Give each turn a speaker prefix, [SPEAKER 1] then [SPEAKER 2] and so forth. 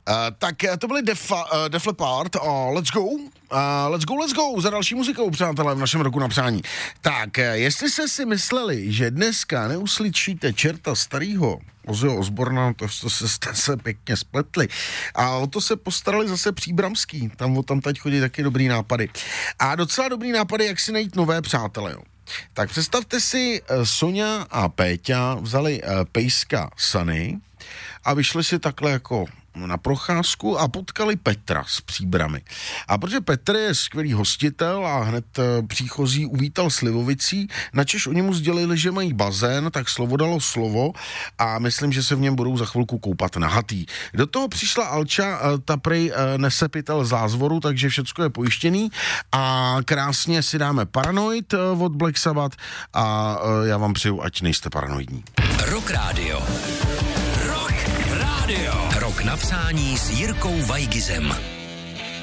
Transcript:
[SPEAKER 1] Tak to byly Def Leppard a Let's Go. Let's go za další muzikou, přátelé, v našem roku na přání. Tak, jestli jste si mysleli, že dneska neuslyšíte čerta starýho Ozzyho Osborna, to jste se pěkně spletli. A o to se postarali zase Příbramský. Tam teď chodí taky dobrý nápady. A docela dobrý nápady, jak si najít nové přátele, jo. Tak představte si, Soňa a Péťa vzali pejska Sunny a vyšli si takhle jako na procházku a potkali Petra z Příbramy. A protože Petr je skvělý hostitel a hned příchozí uvítal slivovicí, načež oni mu sdělili, že mají bazén, tak slovo dalo slovo a myslím, že se v něm budou za chvilku koupat nahatý. Do toho přišla Alča, ta prej nese pytel zázvoru, takže všecko je pojištěný a krásně si dáme Paranoid od Black Sabbath a já vám přeju, ať nejste paranoidní.
[SPEAKER 2] Rock Radio. Rock Radio. Rok na přání s Jirkou Vajgizem.